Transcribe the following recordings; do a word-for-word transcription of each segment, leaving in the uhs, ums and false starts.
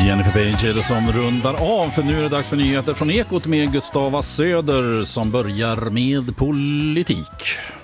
Jennifer Page är det som rundar av, för nu är det dags för nyheter från Ekot med Gustava Söder som börjar med politik.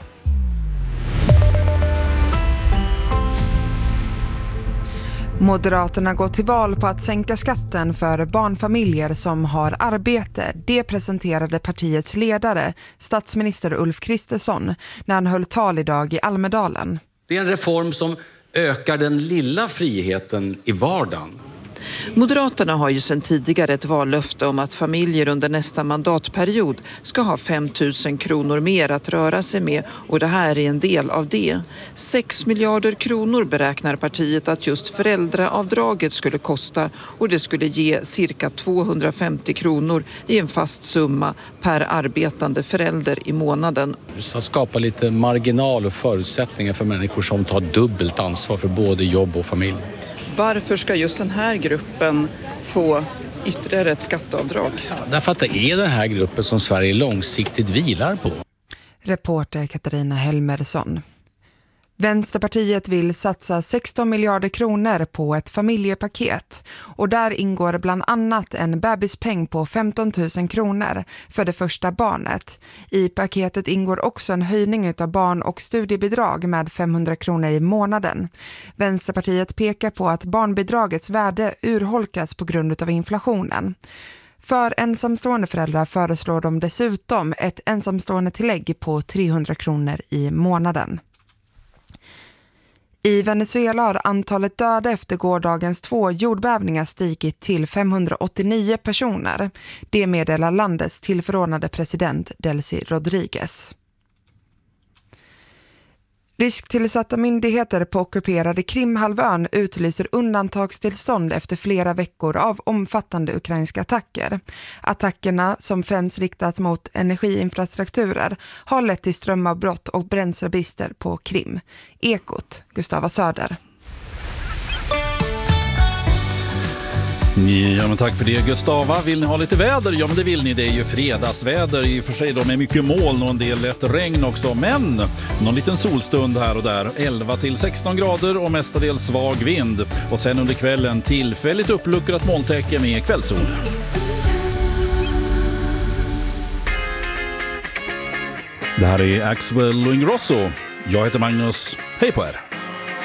Moderaterna går till val på att sänka skatten för barnfamiljer som har arbete. Det presenterade partiets ledare, statsminister Ulf Kristersson, när han höll tal idag i Almedalen. Det är en reform som ökar den lilla friheten i vardagen. Moderaterna har ju sedan tidigare ett vallöfte om att familjer under nästa mandatperiod ska ha fem tusen kronor mer att röra sig med, och det här är en del av det. sex miljarder kronor beräknar partiet att just föräldraavdraget skulle kosta, och det skulle ge cirka tvåhundrafemtio kronor i en fast summa per arbetande förälder i månaden. Så att skapa lite marginal och förutsättningar för människor som tar dubbelt ansvar för både jobb och familj. Varför ska just den här gruppen få ytterligare ett skatteavdrag? Ja, därför att det är den här gruppen som Sverige långsiktigt vilar på. Reporter Katarina Helmersson. Vänsterpartiet vill satsa sexton miljarder kronor på ett familjepaket, och där ingår bland annat en bebispeng på femton tusen kronor för det första barnet. I paketet ingår också en höjning av barn- och studiebidrag med femhundra kronor i månaden. Vänsterpartiet pekar på att barnbidragets värde urholkas på grund av inflationen. För ensamstående föräldrar föreslår de dessutom ett ensamstående tillägg på trehundra kronor i månaden. I Venezuela har antalet döda efter gårdagens två jordbävningar stigit till femhundraåttionio personer. Det meddelar landets tillförordnade president Delcy Rodriguez. Rysktillsatta myndigheter på ockuperade Krimhalvön utlyser undantagstillstånd efter flera veckor av omfattande ukrainska attacker. Attackerna, som främst riktats mot energiinfrastrukturer, har lett till strömavbrott och bränslebrister på Krim. Ekot, Gustava Söder. Ja, men tack för det, Gustava. Vill ni ha lite väder? Ja, men det vill ni. Det är ju fredagsväder i och för sig då, med mycket moln och en del lätt regn också. Men någon liten solstund här och där. elva till sexton grader och mestadels svag vind. Och sen under kvällen tillfälligt uppluckrat molntäcke med kvällssol. Det här är Axwell och Ingrosso. Jag heter Magnus. Hej på er!